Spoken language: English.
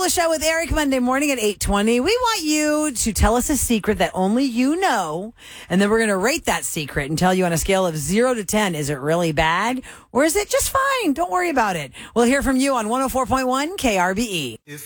the show with Eric Monday morning at 8:20. We want you to tell us a secret that only you know, and then we're going to rate that secret and tell you on a scale of 0 to 10, is it really bad or is it just fine? Don't worry about it. We'll hear from you on 104.1 KRBE.